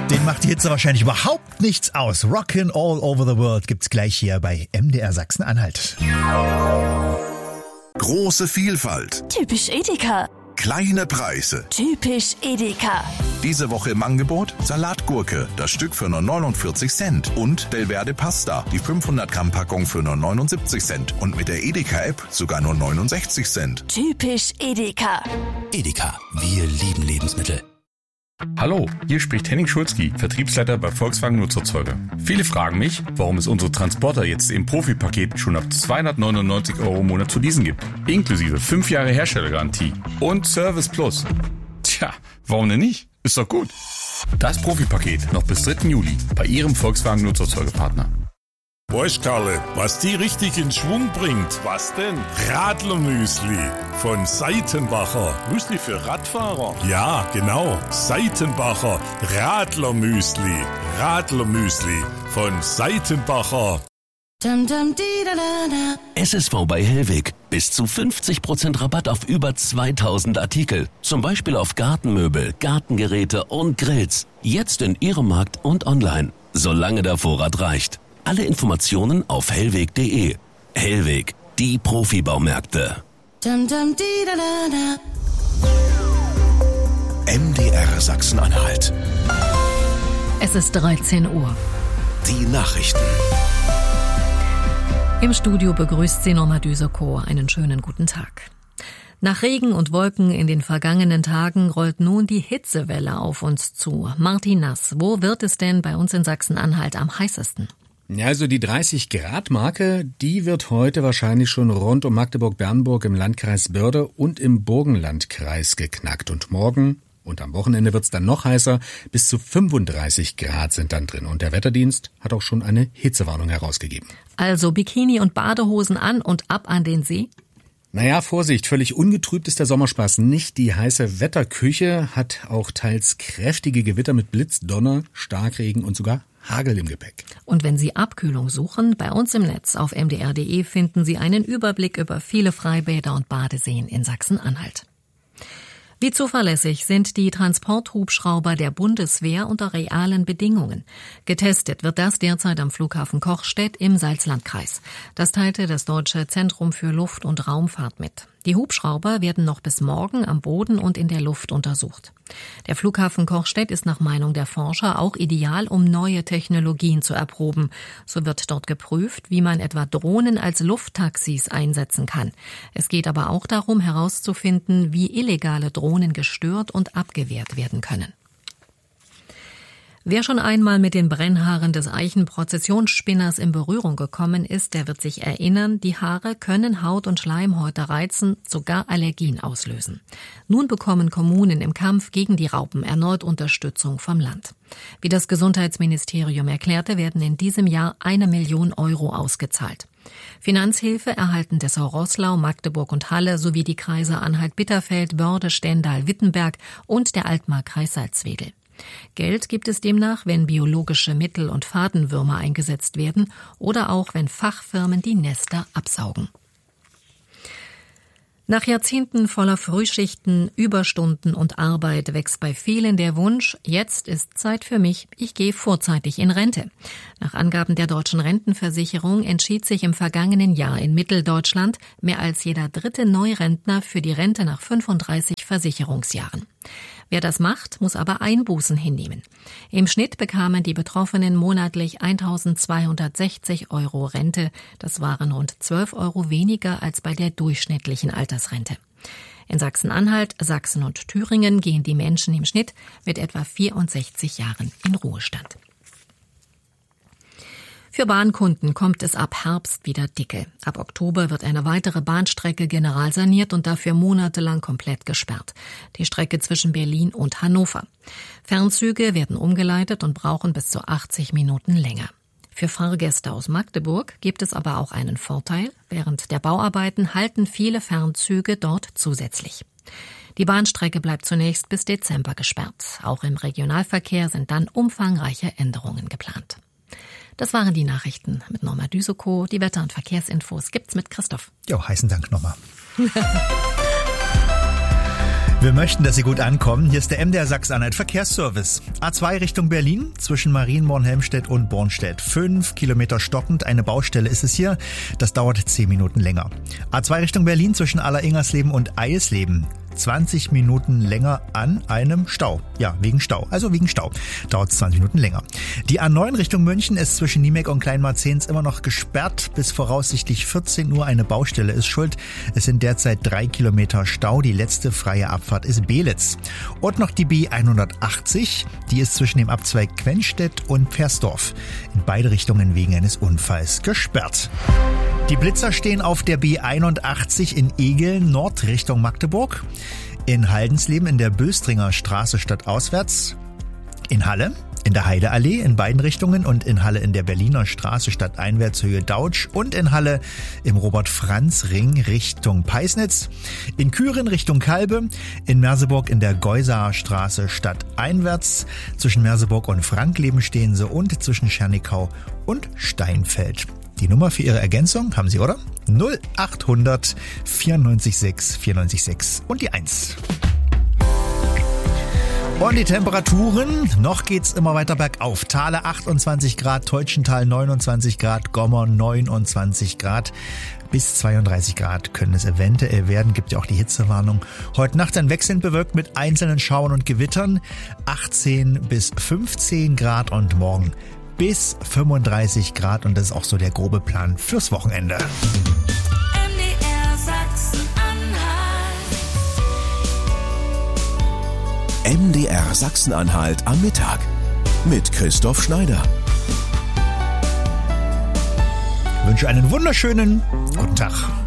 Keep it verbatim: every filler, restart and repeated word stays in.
Den macht die Hitze wahrscheinlich überhaupt nichts aus. Rockin' All Over the World gibt's gleich hier bei M D R Sachsen-Anhalt. Große Vielfalt. Typisch Edeka. Kleine Preise. Typisch Edeka. Diese Woche im Angebot Salatgurke, das Stück für nur neunundvierzig Cent. Und Delverde Pasta, die fünfhundert Gramm Packung für nur neunundsiebzig Cent. Und mit der Edeka-App sogar nur neunundsechzig Cent. Typisch Edeka. Edeka, wir lieben Lebensmittel. Hallo, hier spricht Henning Schulzki, Vertriebsleiter bei Volkswagen Nutzerzeuger. Viele fragen mich, warum es unsere Transporter jetzt im Profi-Paket schon ab zweihundertneunundneunzig Euro im Monat zu leasen gibt. Inklusive fünf Jahre Herstellergarantie und Service Plus. Tja, warum denn nicht? Ist doch gut. Das Profi-Paket noch bis dritten Juli bei Ihrem Volkswagen Nutzerzeugerpartner. Weißt Karle, was die richtig in Schwung bringt? Was denn? Radlermüsli von Seitenbacher. Müsli für Radfahrer? Ja, genau. Seitenbacher Radlermüsli. Radlermüsli von Seitenbacher. S S V bei Hellweg. Bis zu fünfzig Prozent Rabatt auf über zweitausend Artikel. Zum Beispiel auf Gartenmöbel, Gartengeräte und Grills. Jetzt in Ihrem Markt und online. Solange der Vorrat reicht. Alle Informationen auf hellweg punkt de. Hellweg, die Profibaumärkte. M D R Sachsen-Anhalt. Es ist dreizehn Uhr. Die Nachrichten. Im Studio begrüßt sie Norma Düsekow. Einen schönen guten Tag. Nach Regen und Wolken in den vergangenen Tagen rollt nun die Hitzewelle auf uns zu. Martin Nass, wo wird es denn bei uns in Sachsen-Anhalt am heißesten? Ja, also die dreißig Grad Marke, die wird heute wahrscheinlich schon rund um Magdeburg-Bernburg im Landkreis Börde und im Burgenlandkreis geknackt. Und morgen und am Wochenende wird's dann noch heißer. Bis zu fünfunddreißig Grad sind dann drin. Und der Wetterdienst hat auch schon eine Hitzewarnung herausgegeben. Also Bikini und Badehosen an und ab an den See? Naja, Vorsicht, völlig ungetrübt ist der Sommerspaß nicht. Die heiße Wetterküche hat auch teils kräftige Gewitter mit Blitz, Donner, Starkregen und sogar Hagel im Gepäck. Und wenn Sie Abkühlung suchen, bei uns im Netz auf m d r punkt de finden Sie einen Überblick über viele Freibäder und Badeseen in Sachsen-Anhalt. Wie zuverlässig sind die Transporthubschrauber der Bundeswehr unter realen Bedingungen? Getestet wird das derzeit am Flughafen Kochstedt im Salzlandkreis. Das teilte das Deutsche Zentrum für Luft- und Raumfahrt mit. Die Hubschrauber werden noch bis morgen am Boden und in der Luft untersucht. Der Flughafen Kochstedt ist nach Meinung der Forscher auch ideal, um neue Technologien zu erproben. So wird dort geprüft, wie man etwa Drohnen als Lufttaxis einsetzen kann. Es geht aber auch darum, herauszufinden, wie illegale Drohnen gestört und abgewehrt werden können. Wer schon einmal mit den Brennhaaren des Eichenprozessionsspinners in Berührung gekommen ist, der wird sich erinnern, die Haare können Haut und Schleimhäute reizen, sogar Allergien auslösen. Nun bekommen Kommunen im Kampf gegen die Raupen erneut Unterstützung vom Land. Wie das Gesundheitsministerium erklärte, werden in diesem Jahr eine Million Euro ausgezahlt. Finanzhilfe erhalten Dessau-Roßlau, Magdeburg und Halle sowie die Kreise Anhalt-Bitterfeld, Börde, Stendal, Wittenberg und der Altmark-Kreis Salzwedel. Geld gibt es demnach, wenn biologische Mittel und Fadenwürmer eingesetzt werden oder auch wenn Fachfirmen die Nester absaugen. Nach Jahrzehnten voller Frühschichten, Überstunden und Arbeit wächst bei vielen der Wunsch, jetzt ist Zeit für mich, ich gehe vorzeitig in Rente. Nach Angaben der Deutschen Rentenversicherung entschied sich im vergangenen Jahr in Mitteldeutschland mehr als jeder dritte Neurentner für die Rente nach fünfunddreißig Versicherungsjahren. Wer das macht, muss aber Einbußen hinnehmen. Im Schnitt bekamen die Betroffenen monatlich eintausendzweihundertsechzig Euro Rente. Das waren rund zwölf Euro weniger als bei der durchschnittlichen Altersrente. In Sachsen-Anhalt, Sachsen und Thüringen gehen die Menschen im Schnitt mit etwa vierundsechzig Jahren in Ruhestand. Für Bahnkunden kommt es ab Herbst wieder dicke. Ab Oktober wird eine weitere Bahnstrecke generalsaniert und dafür monatelang komplett gesperrt. Die Strecke zwischen Berlin und Hannover. Fernzüge werden umgeleitet und brauchen bis zu achtzig Minuten länger. Für Fahrgäste aus Magdeburg gibt es aber auch einen Vorteil. Während der Bauarbeiten halten viele Fernzüge dort zusätzlich. Die Bahnstrecke bleibt zunächst bis Dezember gesperrt. Auch im Regionalverkehr sind dann umfangreiche Änderungen geplant. Das waren die Nachrichten mit Norma Düsekow. Die Wetter- und Verkehrsinfos gibt's mit Christoph. Jo, heißen Dank nochmal. Wir möchten, dass Sie gut ankommen. Hier ist der M D R Sachsen-Anhalt Verkehrsservice. A zwei Richtung Berlin zwischen Marienborn-Helmstedt und Bornstedt. Fünf Kilometer stockend. Eine Baustelle ist es hier. Das dauert zehn Minuten länger. A zwei Richtung Berlin zwischen Aller-Ingersleben und Eisleben. zwanzig Minuten länger an einem Stau. Ja, wegen Stau. Also wegen Stau. Dauert zwanzig Minuten länger. Die A neun Richtung München ist zwischen Niemek und Kleinmarzens immer noch gesperrt. Bis voraussichtlich vierzehn Uhr. Eine Baustelle ist schuld. Es sind derzeit drei Kilometer Stau. Die letzte freie Abfahrt ist Belitz. Und noch die B hundertachtzig. Die ist zwischen dem Abzweig Quenstedt und Pfersdorf. In beide Richtungen wegen eines Unfalls gesperrt. Die Blitzer stehen auf der B einundachtzig in Egeln, Nord Richtung Magdeburg. In Haldensleben in der Böstringer Straße stadtauswärts. In Halle, in der Heideallee in beiden Richtungen und in Halle in der Berliner Straße stadteinwärts Höhe Dautsch und in Halle im Robert-Franz-Ring Richtung Peisnitz. In Küren Richtung Kalbe, in Merseburg in der Geusaer Straße stadteinwärts. Zwischen Merseburg und Frankleben stehen sie und zwischen Schernikau und Steinfeld. Die Nummer für Ihre Ergänzung haben Sie, oder? null acht hundert vierundneunzig sechs vierundneunzig sechs und die eins. Und die Temperaturen, noch geht's immer weiter bergauf. Thale achtundzwanzig Grad, Teutschenthal neunundzwanzig Grad, Gommer neunundzwanzig Grad. Bis zweiunddreißig Grad können es eventuell werden, gibt ja auch die Hitzewarnung. Heute Nacht dann wechselnd bewölkt mit einzelnen Schauern und Gewittern. achtzehn bis fünfzehn Grad und morgen bis fünfunddreißig Grad und das ist auch so der grobe Plan fürs Wochenende. M D R Sachsen-Anhalt. M D R Sachsen-Anhalt am Mittag mit Christoph Schneider. Ich wünsche einen wunderschönen guten Tag.